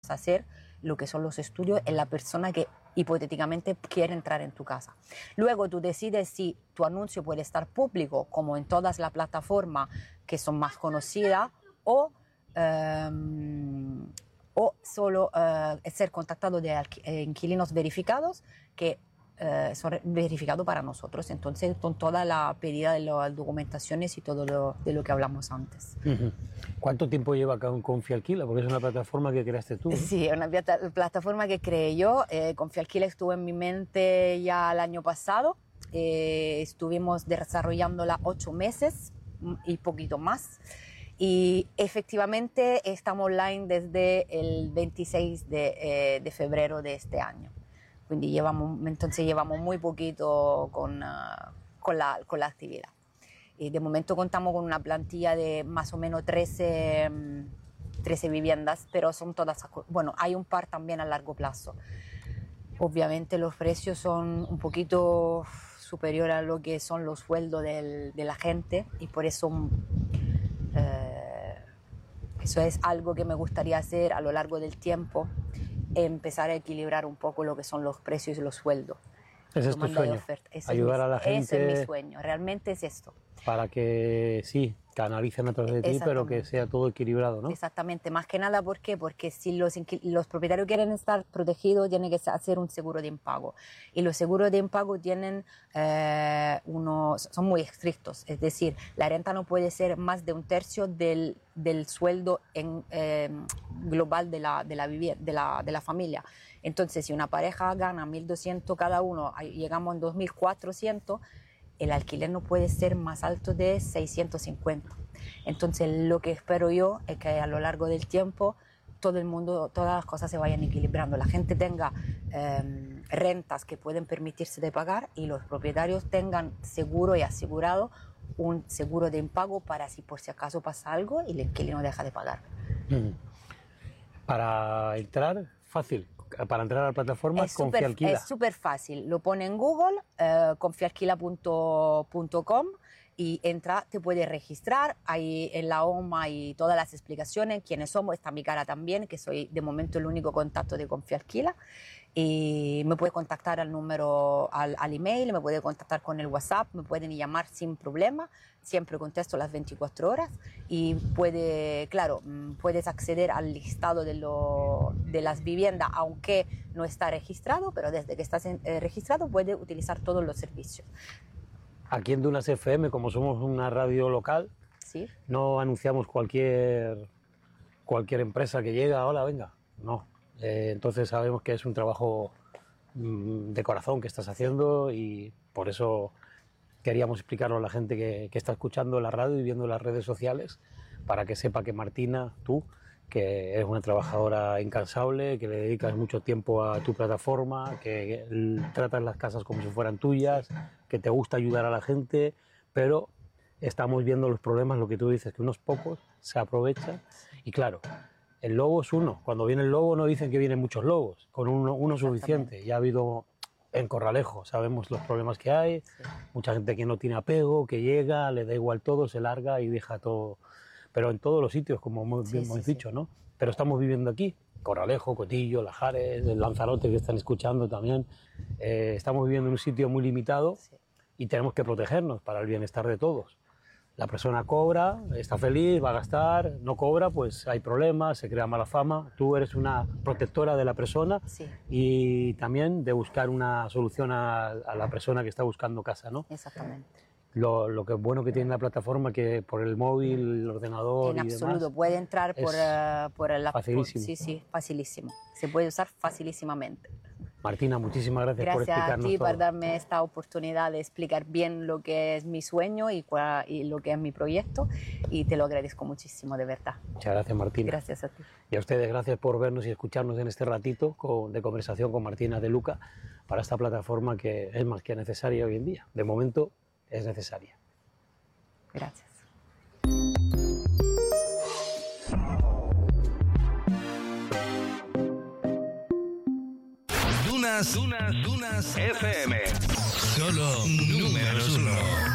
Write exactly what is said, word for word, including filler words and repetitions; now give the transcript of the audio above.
hacer lo que son los estudios en la persona que hipotéticamente quiere entrar en tu casa. Luego tú decides si tu anuncio puede estar público, como en todas las plataformas que son más conocidas, o, um, o solo uh, ser contactado de eh, inquilinos verificados que uh, son verificados para nosotros. Entonces, con toda la pedida de las documentaciones y todo lo, de lo que hablamos antes. Uh-huh. ¿Cuánto tiempo lleva con Confialquila? Porque es una plataforma que creaste tú, ¿no? Sí, es una plataforma que creé yo. Eh, Confialquila estuvo en mi mente ya el año pasado. Eh, estuvimos desarrollándola ocho meses y poquito más. Y efectivamente estamos online desde el veintiséis de, eh, de febrero de este año. Quindi llevamos, entonces llevamos muy poquito con, uh, con, la, con la actividad. Y de momento contamos con una plantilla de más o menos trece, trece viviendas, pero son todas, bueno, hay un par también a largo plazo. Obviamente los precios son un poquito superiores a lo que son los sueldos del, de la gente y por eso eh, eso es algo que me gustaría hacer a lo largo del tiempo, empezar a equilibrar un poco lo que son los precios y los sueldos. Ese es tu sueño, ayudar mi, a la gente. Ese es mi sueño, realmente es esto. Para que sí, canalicen a través de ti, pero que sea todo equilibrado, ¿no? Exactamente, más que nada, ¿por qué? Porque si los, los propietarios quieren estar protegidos, tienen que hacer un seguro de impago. Y los seguros de impago tienen eh, unos, son muy estrictos, es decir, la renta no puede ser más de un tercio del, del sueldo en, eh, global de la, de, la vivienda, de, la, de la familia. Entonces, si una pareja gana mil doscientos cada uno, llegamos en dos mil cuatrocientos, el alquiler no puede ser más alto de seiscientos cincuenta. Entonces, lo que espero yo es que a lo largo del tiempo todo el mundo, todas las cosas se vayan equilibrando. La gente tenga eh, rentas que pueden permitirse de pagar y los propietarios tengan seguro y asegurado un seguro de impago para si por si acaso pasa algo y el inquilino deja de pagar. Mm. Para entrar, fácil. Para entrar a la plataforma, es super, Confialquila. Es súper fácil. Lo pone en Google, eh, confialquila punto com y entra, te puedes registrar. Ahí en la home hay todas las explicaciones, quiénes somos, está mi cara también, que soy de momento el único contacto de Confialquila. Y me puede contactar al número, al, al email, me puede contactar con el WhatsApp, me pueden llamar sin problema, siempre contesto las veinticuatro horas y puede, claro, puedes acceder al listado de, lo, de las viviendas, aunque no está registrado, pero desde que estás en, eh, registrado puedes utilizar todos los servicios. Aquí en Dunas F M, como somos una radio local, ¿sí? No anunciamos cualquier, cualquier empresa que llega, hola, venga, no. Eh, entonces sabemos que es un trabajo mmm, de corazón que estás haciendo y por eso queríamos explicarlo a la gente que, que está escuchando la radio y viendo las redes sociales para que sepa que Martina, tú, que eres una trabajadora incansable, que le dedicas mucho tiempo a tu plataforma, que tratas las casas como si fueran tuyas, que te gusta ayudar a la gente, pero estamos viendo los problemas, lo que tú dices, que unos pocos se aprovechan y claro, el lobo es uno. Cuando viene el lobo no dicen que vienen muchos lobos, con uno, uno suficiente. Ya ha habido en Corralejo, sabemos los problemas que hay, sí. Mucha gente que no tiene apego, que llega, le da igual todo, se larga y deja todo. Pero en todos los sitios, como hemos, sí, hemos sí, dicho, sí. ¿no? Pero estamos viviendo aquí, Corralejo, Cotillo, Lajares, el Lanzarote que están escuchando también. Eh, estamos viviendo en un sitio muy limitado sí. Y tenemos que protegernos para el bienestar de todos. La persona cobra, está feliz, va a gastar, no cobra, pues hay problemas, se crea mala fama. Tú eres una protectora de la persona sí. Y también de buscar una solución a, a la persona que está buscando casa, ¿no? Exactamente. Lo, lo que es bueno que tiene la plataforma que por el móvil, el ordenador en y absoluto, demás, puede entrar por, uh, por la... facilísimo. Por, sí, sí, facilísimo. Se puede usar facilísimamente. Martina, muchísimas gracias, gracias por explicarnos a ti todo. por darme esta oportunidad de explicar bien lo que es mi sueño y, y lo que es mi proyecto y te lo agradezco muchísimo, de verdad. Muchas gracias, Martina. Gracias a ti. Y a ustedes, gracias por vernos y escucharnos en este ratito con, de conversación con Martina de Luca para esta plataforma que es más que necesaria hoy en día. De momento es necesaria. Gracias. Dunas, Dunas, Dunas F M. Solo números uno.